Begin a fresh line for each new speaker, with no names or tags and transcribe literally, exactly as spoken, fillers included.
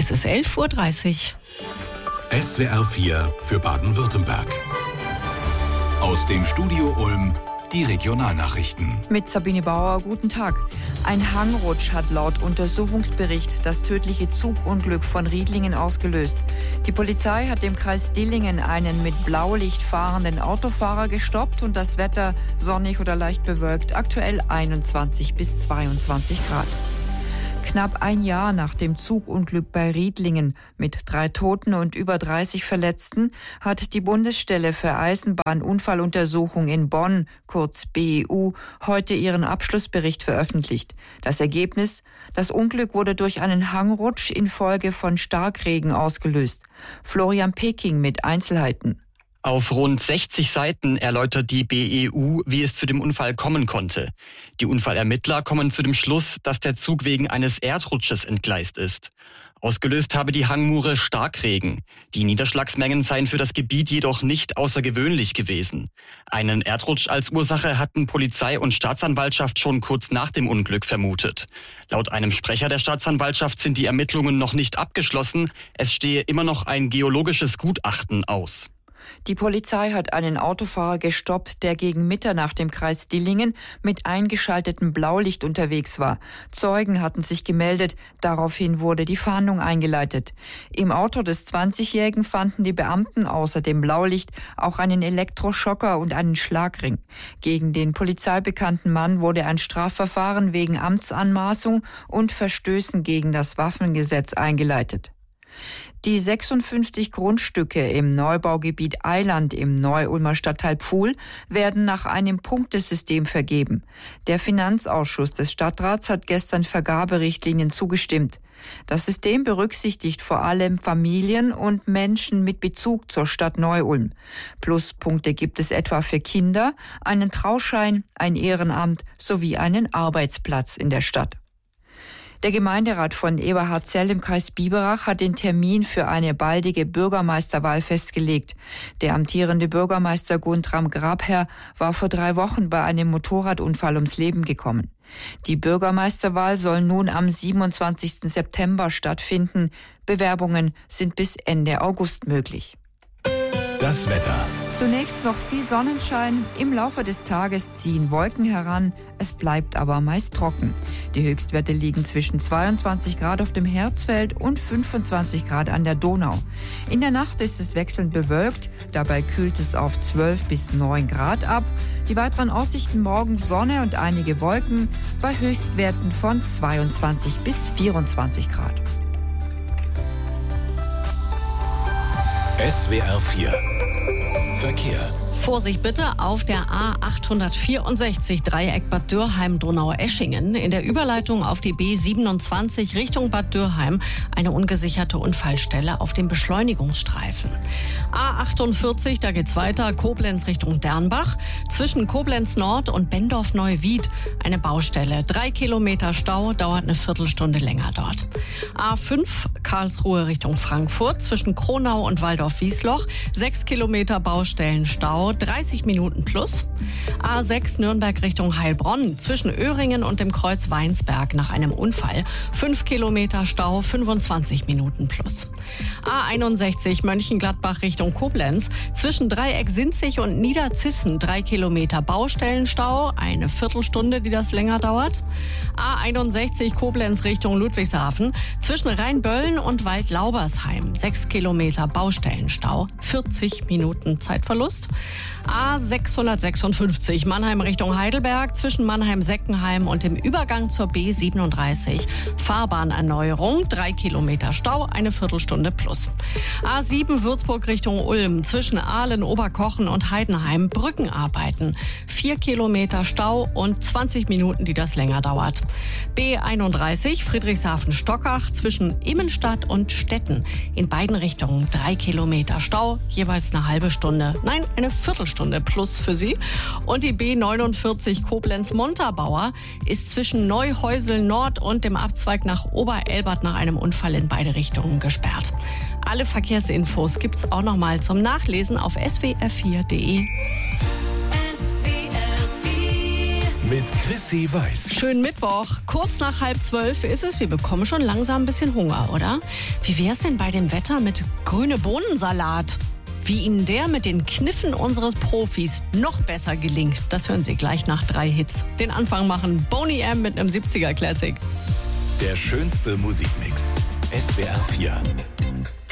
Es ist elf Uhr dreißig.
S W R vier für Baden-Württemberg. Aus dem Studio Ulm die Regionalnachrichten.
Mit Sabine Bauer, guten Tag. Ein Hangrutsch hat laut Untersuchungsbericht das tödliche Zugunglück von Riedlingen ausgelöst. Die Polizei hat im Kreis Dillingen einen mit Blaulicht fahrenden Autofahrer gestoppt und das Wetter sonnig oder leicht bewölkt, aktuell einundzwanzig bis zweiundzwanzig Grad. Knapp ein Jahr nach dem Zugunglück bei Riedlingen mit drei Toten und über dreißig Verletzten hat die Bundesstelle für Eisenbahnunfalluntersuchung in Bonn, kurz B E U, heute ihren Abschlussbericht veröffentlicht. Das Ergebnis: Das Unglück wurde durch einen Hangrutsch infolge von Starkregen ausgelöst. Florian Peking mit Einzelheiten.
Auf rund sechzig Seiten erläutert die B E U, wie es zu dem Unfall kommen konnte. Die Unfallermittler kommen zu dem Schluss, dass der Zug wegen eines Erdrutsches entgleist ist. Ausgelöst habe die Hangmure Starkregen. Die Niederschlagsmengen seien für das Gebiet jedoch nicht außergewöhnlich gewesen. Einen Erdrutsch als Ursache hatten Polizei und Staatsanwaltschaft schon kurz nach dem Unglück vermutet. Laut einem Sprecher der Staatsanwaltschaft sind die Ermittlungen noch nicht abgeschlossen. Es stehe immer noch ein geologisches Gutachten aus.
Die Polizei hat einen Autofahrer gestoppt, der gegen Mitternacht im Kreis Dillingen mit eingeschaltetem Blaulicht unterwegs war. Zeugen hatten sich gemeldet, daraufhin wurde die Fahndung eingeleitet. Im Auto des zwanzigjährigen fanden die Beamten außer dem Blaulicht auch einen Elektroschocker und einen Schlagring. Gegen den polizeibekannten Mann wurde ein Strafverfahren wegen Amtsanmaßung und Verstößen gegen das Waffengesetz eingeleitet. Die sechsundfünfzig Grundstücke im Neubaugebiet Eiland im Neu-Ulmer Stadtteil Pfuhl werden nach einem Punktesystem vergeben. Der Finanzausschuss des Stadtrats hat gestern Vergaberichtlinien zugestimmt. Das System berücksichtigt vor allem Familien und Menschen mit Bezug zur Stadt Neu-Ulm. Pluspunkte gibt es etwa für Kinder, einen Trauschein, ein Ehrenamt sowie einen Arbeitsplatz in der Stadt. Der Gemeinderat von Eberhardzell im Kreis Biberach hat den Termin für eine baldige Bürgermeisterwahl festgelegt. Der amtierende Bürgermeister Guntram Grabherr war vor drei Wochen bei einem Motorradunfall ums Leben gekommen. Die Bürgermeisterwahl soll nun am siebenundzwanzigsten September stattfinden. Bewerbungen sind bis Ende August möglich.
Das Wetter.
Zunächst noch viel Sonnenschein, im Laufe des Tages ziehen Wolken heran, es bleibt aber meist trocken. Die Höchstwerte liegen zwischen zweiundzwanzig Grad auf dem Herzfeld und fünfundzwanzig Grad an der Donau. In der Nacht ist es wechselnd bewölkt, dabei kühlt es auf zwölf bis neun Grad ab. Die weiteren Aussichten: morgen Sonne und einige Wolken bei Höchstwerten von zweiundzwanzig bis vierundzwanzig Grad.
S W R vier Verkehr.
Vorsicht bitte auf der A achthundertvierundsechzig Dreieck Bad Dürrheim Donaueschingen. In der Überleitung auf die B siebenundzwanzig Richtung Bad Dürrheim eine ungesicherte Unfallstelle auf dem Beschleunigungsstreifen. A achtundvierzig, da geht's weiter, Koblenz Richtung Dernbach. Zwischen Koblenz Nord und Bendorf Neuwied eine Baustelle. Drei Kilometer Stau, dauert eine Viertelstunde länger dort. A fünf Karlsruhe Richtung Frankfurt. Zwischen Kronau und Waldorf-Wiesloch. Sechs Kilometer Baustellenstau. dreißig Minuten plus. A sechs Nürnberg Richtung Heilbronn zwischen Öhringen und dem Kreuz Weinsberg nach einem Unfall. fünf Kilometer Stau, fünfundzwanzig Minuten plus. A einundsechzig Mönchengladbach Richtung Koblenz zwischen Dreieck Sinzig und Niederzissen. drei Kilometer Baustellenstau, eine Viertelstunde, die das länger dauert. A einundsechzig Koblenz Richtung Ludwigshafen zwischen Rheinböllen und Waldlaubersheim. sechs Kilometer Baustellenstau, vierzig Minuten Zeitverlust. A sechshundertsechsundfünfzig Mannheim Richtung Heidelberg zwischen Mannheim-Seckenheim und dem Übergang zur B siebenunddreißig. Fahrbahnerneuerung, drei Kilometer Stau, eine Viertelstunde plus. A sieben Würzburg Richtung Ulm zwischen Aalen, Oberkochen und Heidenheim. Brückenarbeiten, vier Kilometer Stau und zwanzig Minuten, die das länger dauert. B einunddreißig Friedrichshafen-Stockach zwischen Immenstadt und Stetten. In beiden Richtungen drei Kilometer Stau, jeweils eine halbe Stunde. Nein, eine Viertelstunde plus für Sie. Und die B neunundvierzig Koblenz-Montabaur ist zwischen Neuhäusel Nord und dem Abzweig nach Oberelbert nach einem Unfall in beide Richtungen gesperrt. Alle Verkehrsinfos gibt's auch noch mal zum Nachlesen auf s w r vier punkt d e.
mit Chrissy Weiß.
Schönen Mittwoch. Kurz nach halb zwölf ist es. Wir bekommen schon langsam ein bisschen Hunger, oder? Wie wär's denn bei dem Wetter mit grüne Bohnensalat? Wie Ihnen der mit den Kniffen unseres Profis noch besser gelingt, das hören Sie gleich nach drei Hits. Den Anfang machen Boney M mit einem siebziger Classic.
Der schönste Musikmix. S W R vier.